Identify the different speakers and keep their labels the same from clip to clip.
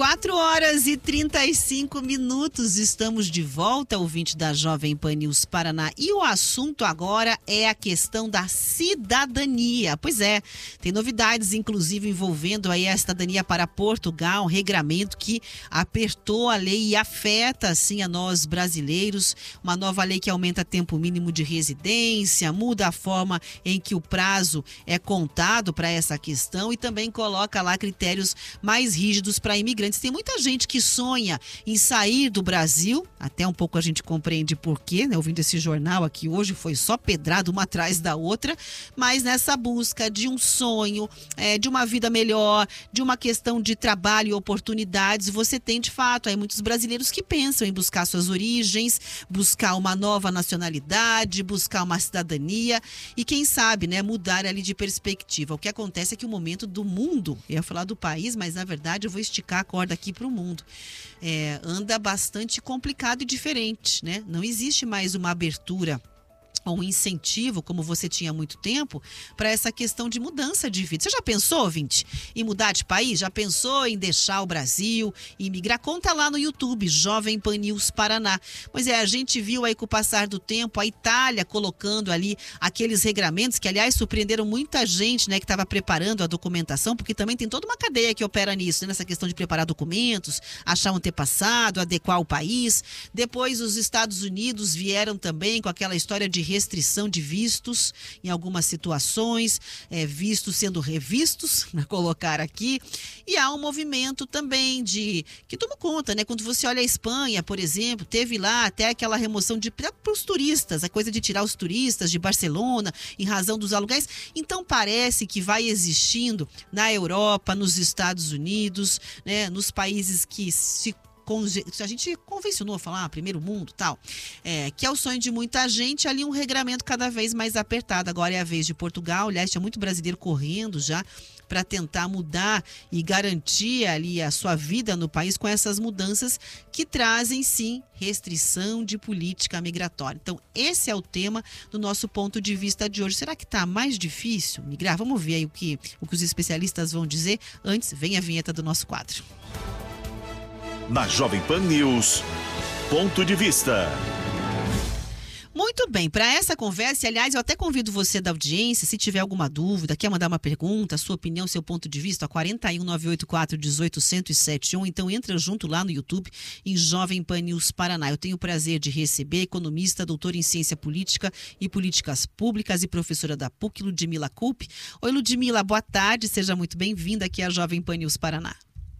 Speaker 1: 4h35, estamos de volta, ouvinte da Jovem Pan News Paraná. E o assunto agora é a questão da cidadania. Pois é, tem novidades, inclusive, envolvendo aí a cidadania para Portugal, um regramento que apertou a lei e afeta, assim, a nós brasileiros. Uma nova lei que aumenta o tempo mínimo de residência, muda a forma em que o prazo é contado para essa questão e também coloca lá critérios mais rígidos para imigrantes. Tem muita gente que sonha em sair do Brasil, até um pouco a gente compreende por quê, né? Ouvindo esse jornal aqui hoje, foi só pedrada uma atrás da outra, mas nessa busca de um sonho, de uma vida melhor, de uma questão de trabalho e oportunidades, você tem de fato aí muitos brasileiros que pensam em buscar suas origens, buscar uma nova nacionalidade, buscar uma cidadania e quem sabe, né, mudar ali de perspectiva. O que acontece é que o momento do mundo, eu ia falar do país, mas na verdade eu vou esticar a corda aqui para o mundo, anda bastante complicado e diferente, né? Não existe mais uma abertura ou um incentivo, como você tinha há muito tempo, para essa questão de mudança de vida. Você já pensou, ouvinte, em mudar de país? Já pensou em deixar o Brasil e migrar? Conta lá no YouTube, Jovem Pan News Paraná. Pois é, a gente viu aí com o passar do tempo a Itália colocando ali aqueles regramentos que, aliás, surpreenderam muita gente, né, que estava preparando a documentação, porque também tem toda uma cadeia que opera nisso, né, nessa questão de preparar documentos, achar um antepassado, adequar o país. Depois os Estados Unidos vieram também com aquela história de restrição de vistos em algumas situações, vistos sendo revistos, para colocar aqui. E há um movimento também que toma conta, né? Quando você olha a Espanha, por exemplo, teve lá até aquela remoção para os turistas, a coisa de tirar os turistas de Barcelona em razão dos aluguéis. Então parece que vai existindo na Europa, nos Estados Unidos, né? Nos países que a gente convencionou a falar, primeiro mundo, tal, que é o sonho de muita gente, ali um regramento cada vez mais apertado. Agora é a vez de Portugal, aliás, tinha muito brasileiro correndo já para tentar mudar e garantir ali a sua vida no país com essas mudanças que trazem, sim, restrição de política migratória. Então, esse é o tema do nosso ponto de vista de hoje. Será que está mais difícil migrar? Vamos ver aí o que os especialistas vão dizer. Antes, vem a vinheta do nosso quadro.
Speaker 2: Na Jovem Pan News, ponto de vista.
Speaker 1: Muito bem, para essa conversa, aliás, eu até convido você da audiência, se tiver alguma dúvida, quer mandar uma pergunta, sua opinião, seu ponto de vista, 41 984 18 107 1, então entra junto lá no YouTube, em Jovem Pan News Paraná. Eu tenho o prazer de receber economista, doutora em ciência política e políticas públicas e professora da PUC, Ludmila Kulp. Oi, Ludmila, boa tarde, seja muito bem-vinda aqui à Jovem Pan News Paraná.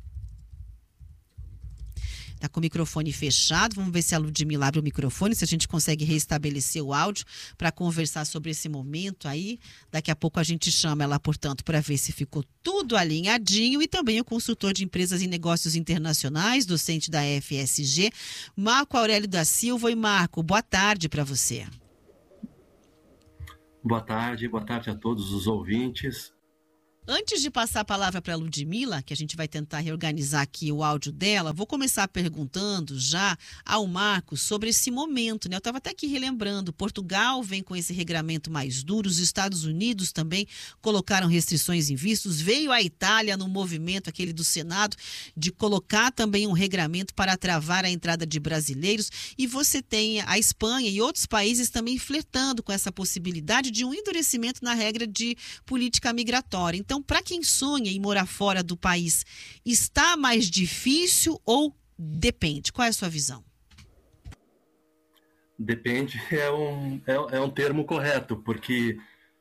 Speaker 1: Está com o microfone fechado, vamos ver se a Ludmila abre o microfone, se a gente consegue restabelecer o áudio para conversar sobre esse momento aí. Daqui a pouco a gente chama ela, portanto, para ver se ficou tudo alinhadinho. E também o consultor de empresas e negócios internacionais, docente da FSG, Marco Aurélio da Silva. E Marco, boa tarde para você.
Speaker 3: Boa tarde a todos os ouvintes.
Speaker 1: Antes de passar a palavra para a Ludmila, que a gente vai tentar reorganizar aqui o áudio dela, vou começar perguntando já ao Marcos sobre esse momento, né? Eu estava até aqui relembrando, Portugal vem com esse regramento mais duro, os Estados Unidos também colocaram restrições em vistos, veio a Itália no movimento aquele do Senado de colocar também um regramento para travar a entrada de brasileiros, e você tem a Espanha e outros países também flertando com essa possibilidade de um endurecimento na regra de política migratória. Então, para quem sonha em morar fora do país, está mais difícil ou depende? Qual é a sua visão?
Speaker 3: Depende é um termo correto, porque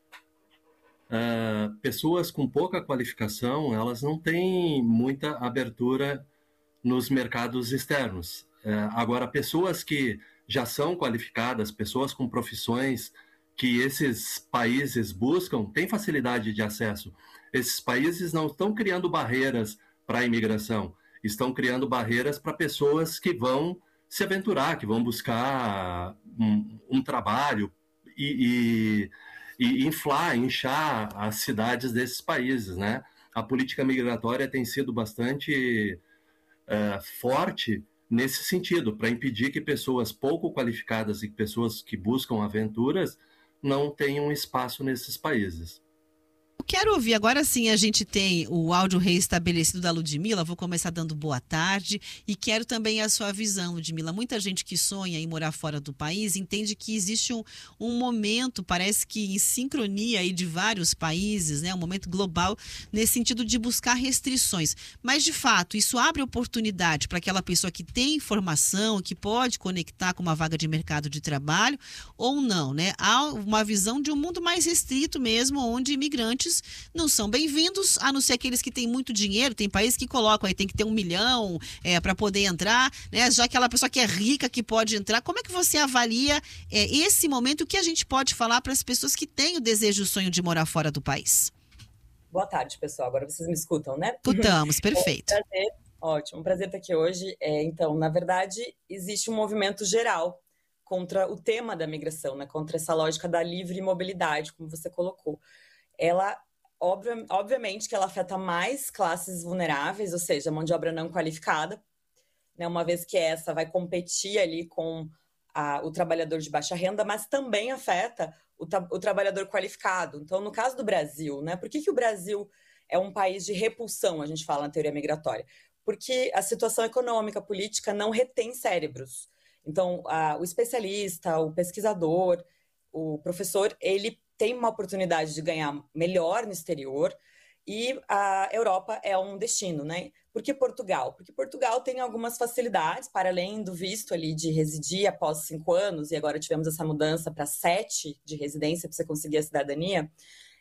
Speaker 3: pessoas com pouca qualificação, elas não têm muita abertura nos mercados externos. Agora, pessoas que já são qualificadas, pessoas com profissões que esses países buscam, têm facilidade de acesso. Esses países não estão criando barreiras para a imigração, estão criando barreiras para pessoas que vão se aventurar, que vão buscar um trabalho e inchar as cidades desses países, né? A política migratória tem sido bastante forte nesse sentido, para impedir que pessoas pouco qualificadas e pessoas que buscam aventuras não tenham espaço nesses países.
Speaker 1: quero ouvir, agora sim a gente tem o áudio reestabelecido da Ludmila, vou começar dando boa tarde e quero também a sua visão, Ludmila. Muita gente que sonha em morar fora do país entende que existe um momento, parece que em sincronia aí de vários países, né, um momento global nesse sentido de buscar restrições. Mas, de fato, isso abre oportunidade para aquela pessoa que tem informação, que pode conectar com uma vaga de mercado de trabalho ou não, né? Há uma visão de um mundo mais restrito mesmo, onde imigrantes não são bem-vindos, a não ser aqueles que têm muito dinheiro. Tem países que colocam aí, tem que ter 1 milhão para poder entrar, né? Já aquela pessoa que é rica que pode entrar. Como é que você avalia esse momento? O que a gente pode falar para as pessoas que têm o desejo e o sonho de morar fora do país?
Speaker 4: Boa tarde, pessoal. Agora vocês me escutam, né?
Speaker 1: Escutamos, perfeito.
Speaker 4: Prazer, ótimo, um prazer estar aqui hoje. Então, na verdade, existe um movimento geral contra o tema da migração, né? Contra essa lógica da livre mobilidade, como você colocou. Ela, obviamente, que ela afeta mais classes vulneráveis, ou seja, mão de obra não qualificada, né? Uma vez que essa vai competir ali com o trabalhador de baixa renda, mas também afeta o trabalhador qualificado. Então, no caso do Brasil, né? Por que o Brasil é um país de repulsão, a gente fala na teoria migratória? Porque a situação econômica, política não retém cérebros. Então, o especialista, o pesquisador, o professor, ele tem uma oportunidade de ganhar melhor no exterior e a Europa é um destino, né? Por que Portugal? Porque Portugal tem algumas facilidades, para além do visto ali de residir após 5 anos, e agora tivemos essa mudança para 7 de residência para você conseguir a cidadania.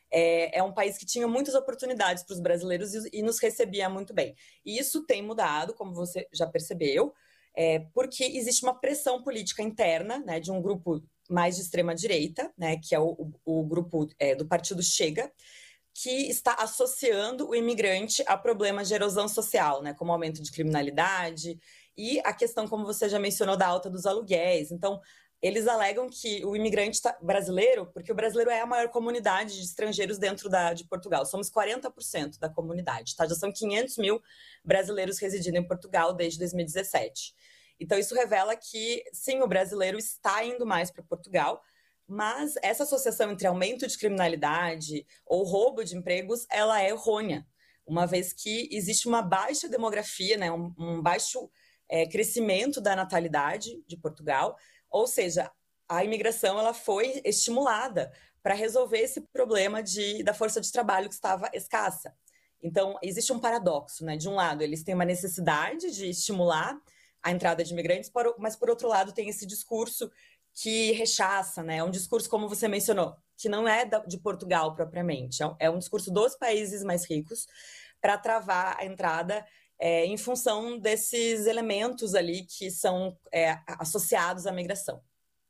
Speaker 4: É um país que tinha muitas oportunidades para os brasileiros e nos recebia muito bem. E isso tem mudado, como você já percebeu, porque existe uma pressão política interna, né, de um grupo mais de extrema-direita, né, que é o grupo do Partido Chega, que está associando o imigrante a problemas de erosão social, né, como aumento de criminalidade e a questão, como você já mencionou, da alta dos aluguéis. Então, eles alegam que o imigrante brasileiro, porque o brasileiro é a maior comunidade de estrangeiros dentro de Portugal, somos 40% da comunidade, tá? Já são 500 mil brasileiros residindo em Portugal desde 2017. Então, isso revela que, sim, o brasileiro está indo mais para Portugal, mas essa associação entre aumento de criminalidade ou roubo de empregos, ela é errônea, uma vez que existe uma baixa demografia, né, um baixo crescimento da natalidade de Portugal, ou seja, a imigração ela foi estimulada para resolver esse problema da força de trabalho que estava escassa. Então, existe um paradoxo, né? De um lado, eles têm uma necessidade de estimular a entrada de imigrantes, mas, por outro lado, tem esse discurso que rechaça, né? Um discurso, como você mencionou, que não é de Portugal propriamente, é um discurso dos países mais ricos para travar a entrada em função desses elementos ali que são associados à migração.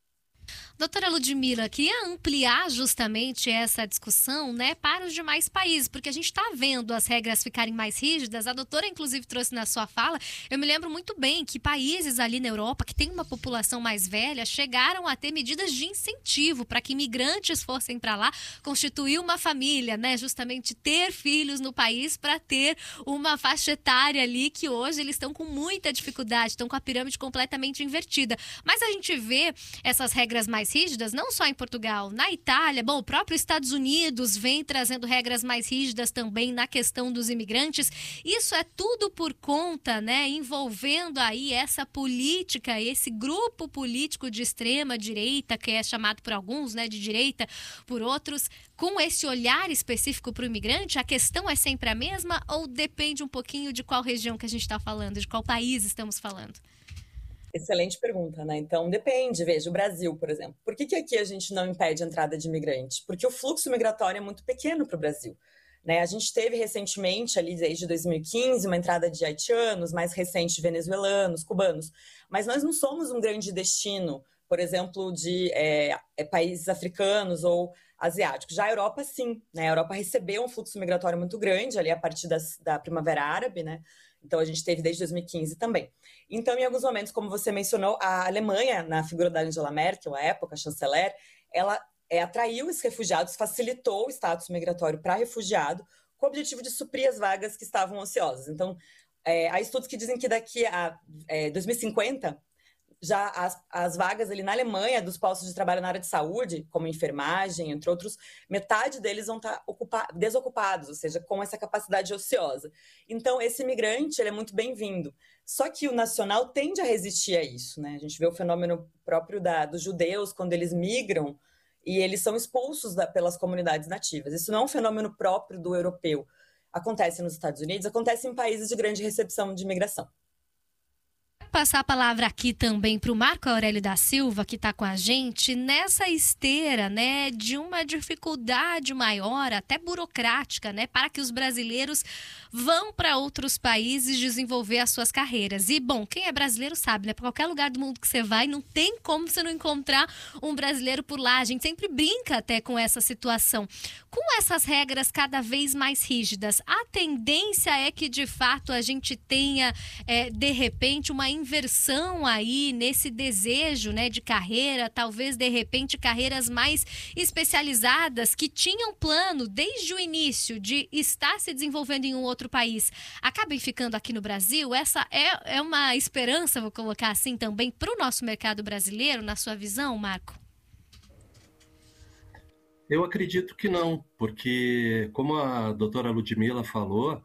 Speaker 5: Doutora Ludmila, queria ampliar justamente essa discussão, né, para os demais países, porque a gente está vendo as regras ficarem mais rígidas. A doutora, inclusive, trouxe na sua fala, eu me lembro muito bem que países ali na Europa, que tem uma população mais velha, chegaram a ter medidas de incentivo para que imigrantes fossem para lá, constituir uma família, né, justamente ter filhos no país para ter uma faixa etária ali que hoje eles estão com muita dificuldade, estão com a pirâmide completamente invertida. Mas a gente vê essas regras mais rígidas, não só em Portugal, na Itália, bom, o próprio Estados Unidos vem trazendo regras mais rígidas também na questão dos imigrantes. Isso é tudo por conta, né, envolvendo aí essa política, esse grupo político de extrema direita, que é chamado por alguns, né, de direita, por outros, com esse olhar específico para o imigrante. A questão é sempre a mesma ou depende um pouquinho de qual região que a gente está falando, de qual país estamos falando?
Speaker 4: Excelente pergunta, né? Então, depende. Veja, o Brasil, por exemplo. Por que aqui a gente não impede a entrada de imigrantes? Porque o fluxo migratório é muito pequeno para o Brasil, né? A gente teve recentemente, ali desde 2015, uma entrada de haitianos, mais recente venezuelanos, cubanos. Mas nós não somos um grande destino, por exemplo, de países africanos ou asiáticos. Já a Europa, sim, né? A Europa recebeu um fluxo migratório muito grande ali a partir da Primavera Árabe, né? Então, a gente teve desde 2015 também. Então, em alguns momentos, como você mencionou, a Alemanha, na figura da Angela Merkel, à época, a chanceler, ela atraiu esses refugiados, facilitou o status migratório para refugiado, com o objetivo de suprir as vagas que estavam ociosas. Então, há estudos que dizem que daqui a 2050, já as vagas ali na Alemanha, dos postos de trabalho na área de saúde, como enfermagem, entre outros, metade deles vão estar desocupados, ou seja, com essa capacidade ociosa. Então, esse imigrante, ele é muito bem-vindo. Só que o nacional tende a resistir a isso, né? A gente vê o fenômeno próprio dos judeus, quando eles migram, e eles são expulsos pelas comunidades nativas. Isso não é um fenômeno próprio do europeu. Acontece nos Estados Unidos, acontece em países de grande recepção de imigração.
Speaker 5: Passar a palavra aqui também para o Marco Aurélio da Silva, que está com a gente, nessa esteira, né, de uma dificuldade maior, até burocrática, né, para que os brasileiros vão para outros países desenvolver as suas carreiras. E, bom, quem é brasileiro sabe, né, para qualquer lugar do mundo que você vai, não tem como você não encontrar um brasileiro por lá. A gente sempre brinca até com essa situação. Com essas regras cada vez mais rígidas, a tendência é que, de fato, a gente tenha, de repente, uma inversão aí nesse desejo, né, de carreira, talvez de repente carreiras mais especializadas que tinham plano desde o início de estar se desenvolvendo em um outro país, acabem ficando aqui no Brasil. Essa é uma esperança, vou colocar assim também, para o nosso mercado brasileiro, na sua visão, Marco?
Speaker 3: Eu acredito que não, porque, como a doutora Ludmila falou,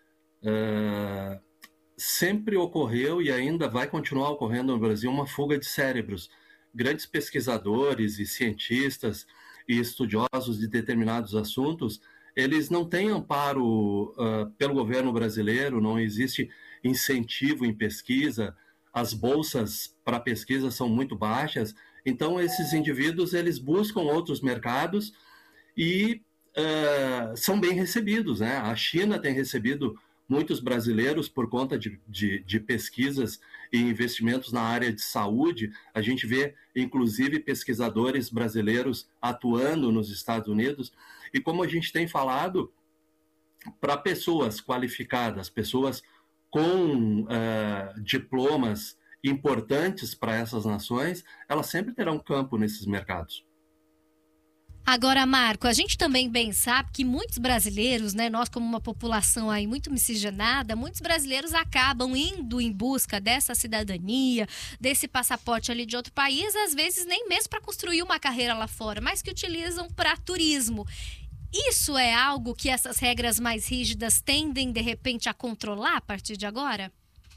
Speaker 3: sempre ocorreu e ainda vai continuar ocorrendo no Brasil uma fuga de cérebros. Grandes pesquisadores e cientistas e estudiosos de determinados assuntos, eles não têm amparo pelo governo brasileiro, não existe incentivo em pesquisa, as bolsas para pesquisa são muito baixas, então esses indivíduos eles buscam outros mercados e são bem recebidos, né? A China tem recebido muitos brasileiros por conta de pesquisas e investimentos na área de saúde. A gente vê, inclusive, pesquisadores brasileiros atuando nos Estados Unidos. E como a gente tem falado, para pessoas qualificadas, pessoas com diplomas importantes para essas nações, elas sempre terão campo nesses mercados.
Speaker 5: Agora, Marco, a gente também bem sabe que muitos brasileiros, né, nós como uma população aí muito miscigenada, muitos brasileiros acabam indo em busca dessa cidadania, desse passaporte ali de outro país, às vezes nem mesmo para construir uma carreira lá fora, mas que utilizam para turismo. Isso é algo que essas regras mais rígidas tendem, de repente, a controlar a partir de agora?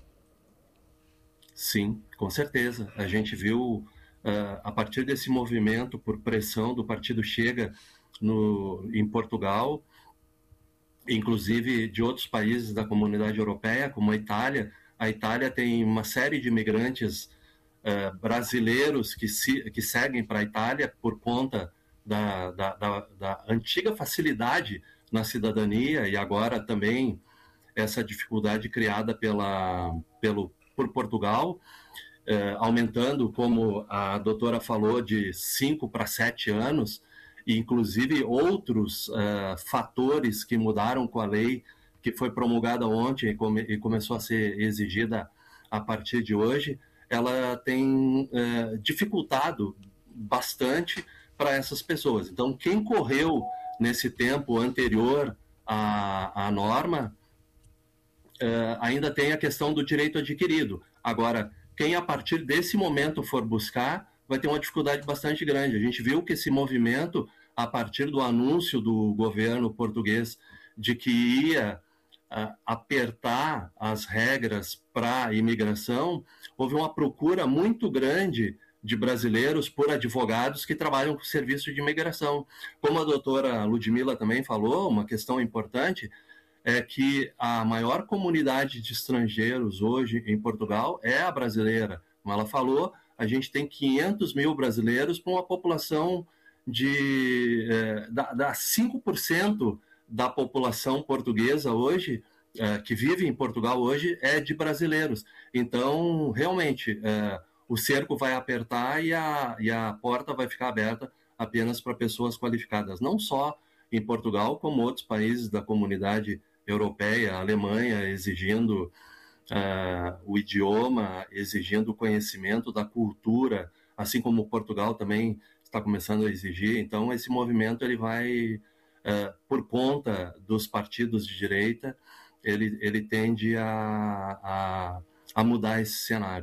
Speaker 3: Sim, com certeza. A gente viu, a partir desse movimento por pressão do Partido Chega em Portugal, inclusive de outros países da comunidade europeia, como a Itália. A Itália tem uma série de imigrantes brasileiros que seguem para a Itália por conta da antiga facilidade na cidadania e agora também essa dificuldade criada por Portugal, aumentando, como a doutora falou, de 5 para 7 anos, e inclusive outros fatores que mudaram com a lei que foi promulgada ontem e começou a ser exigida a partir de hoje, ela tem dificultado bastante para essas pessoas. Então, quem correu nesse tempo anterior à norma, ainda tem a questão do direito adquirido. Agora, quem a partir desse momento for buscar, vai ter uma dificuldade bastante grande. A gente viu que esse movimento, a partir do anúncio do governo português de que ia apertar as regras para a imigração, houve uma procura muito grande de brasileiros por advogados que trabalham com serviço de imigração. Como a doutora Ludmila também falou, uma questão importante é que a maior comunidade de estrangeiros hoje em Portugal é a brasileira. Como ela falou, a gente tem 500 mil brasileiros para uma população da 5% da população portuguesa hoje, que vive em Portugal hoje, é de brasileiros. Então, realmente, o cerco vai apertar e a porta vai ficar aberta apenas para pessoas qualificadas, não só em Portugal, como outros países da comunidade europeia, a Alemanha, exigindo o idioma, exigindo o conhecimento da cultura, assim como Portugal também está começando a exigir. Então, esse movimento ele vai, por conta dos partidos de direita, ele tende a mudar esse cenário.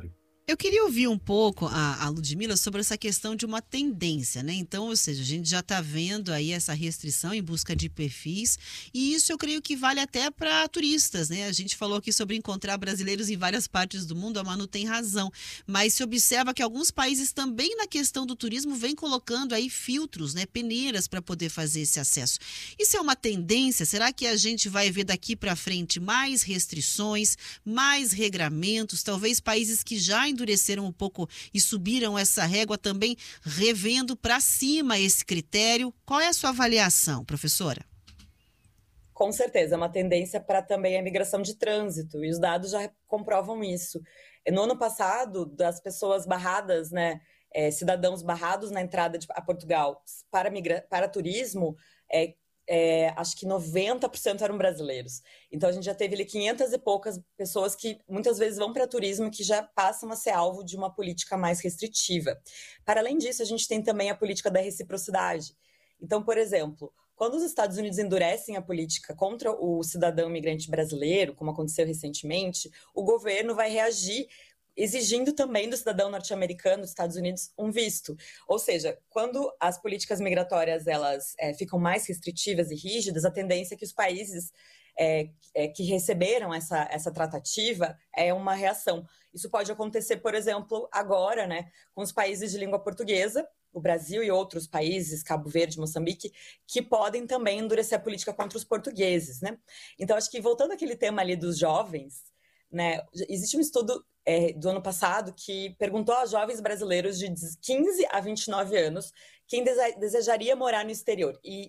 Speaker 1: Eu queria ouvir um pouco a Ludmila sobre essa questão de uma tendência, né? Então, ou seja, a gente já está vendo aí essa restrição em busca de perfis, e isso eu creio que vale até para turistas, né? A gente falou aqui sobre encontrar brasileiros em várias partes do mundo, a Manu tem razão, mas se observa que alguns países também na questão do turismo vêm colocando aí filtros, né? Peneiras para poder fazer esse acesso. Isso é uma tendência? Será que a gente vai ver daqui para frente mais restrições, mais regramentos, talvez países que já endureceram um pouco e subiram essa régua também revendo para cima esse critério? Qual é a sua avaliação, professora?
Speaker 4: Com certeza, é uma tendência para também a imigração de trânsito, e os dados já comprovam isso. No ano passado, das pessoas barradas, né, cidadãos barrados na entrada a Portugal para turismo, acho que 90% eram brasileiros. Então, a gente já teve ali 500 e poucas pessoas que muitas vezes vão para turismo que já passam a ser alvo de uma política mais restritiva. Para além disso, a gente tem também a política da reciprocidade. Então, por exemplo, quando os Estados Unidos endurecem a política contra o cidadão imigrante brasileiro, como aconteceu recentemente, o governo vai reagir exigindo também do cidadão norte-americano dos Estados Unidos um visto. Ou seja, quando as políticas migratórias elas ficam mais restritivas e rígidas, a tendência é que os países que receberam essa tratativa é uma reação. Isso pode acontecer, por exemplo, agora, né, com os países de língua portuguesa, o Brasil e outros países, Cabo Verde, Moçambique, que podem também endurecer a política contra os portugueses, né? Então, acho que voltando àquele tema ali dos jovens, né, existe um estudo do ano passado que perguntou a jovens brasileiros de 15 a 29 anos quem desejaria morar no exterior, e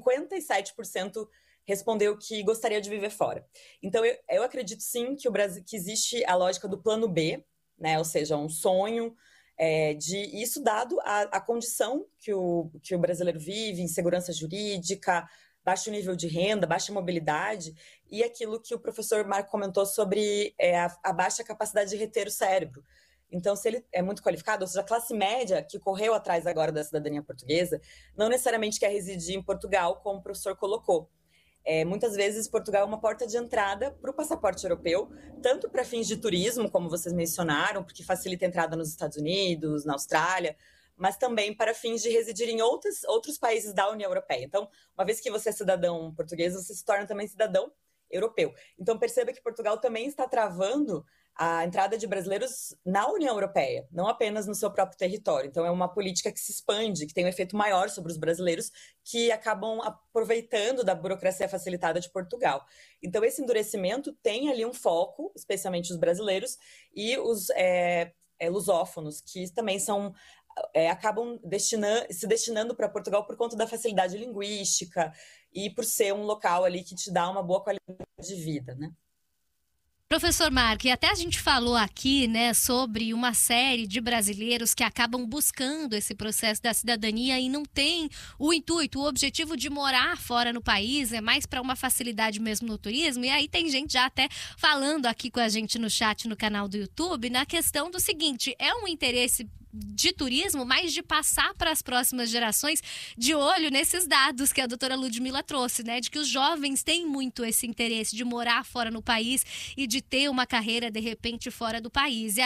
Speaker 4: 57% respondeu que gostaria de viver fora. Então, eu acredito sim que que existe a lógica do plano B, né, ou seja, um sonho de isso dado a condição que o brasileiro vive, insegurança jurídica, baixo nível de renda, baixa mobilidade, e aquilo que o professor Marco comentou sobre a baixa capacidade de reter o cérebro. Então, se ele é muito qualificado, ou seja, a classe média que correu atrás agora da cidadania portuguesa, não necessariamente quer residir em Portugal, como o professor colocou. Muitas vezes, Portugal é uma porta de entrada para o passaporte europeu, tanto para fins de turismo, como vocês mencionaram, porque facilita a entrada nos Estados Unidos, na Austrália, mas também para fins de residir em outros países da União Europeia. Então, uma vez que você é cidadão português, você se torna também cidadão europeu. Então, perceba que Portugal também está travando a entrada de brasileiros na União Europeia, não apenas no seu próprio território. Então, é uma política que se expande, que tem um efeito maior sobre os brasileiros, que acabam aproveitando da burocracia facilitada de Portugal. Então, esse endurecimento tem ali um foco, especialmente os brasileiros, e os lusófonos, que também acabam se destinando para Portugal por conta da facilidade linguística e por ser um local ali que te dá uma boa qualidade de vida, né?
Speaker 5: Professor Marco, e até a gente falou aqui, né, sobre uma série de brasileiros que acabam buscando esse processo da cidadania e não tem o intuito, o objetivo de morar fora no país, é mais para uma facilidade mesmo no turismo. E aí tem gente já até falando aqui com a gente no chat no canal do YouTube na questão do seguinte: é um interesse de turismo, mas de passar para as próximas gerações de olho nesses dados que a doutora Ludmila trouxe, né? De que os jovens têm muito esse interesse de morar fora no país e de ter uma carreira, de repente, fora do país.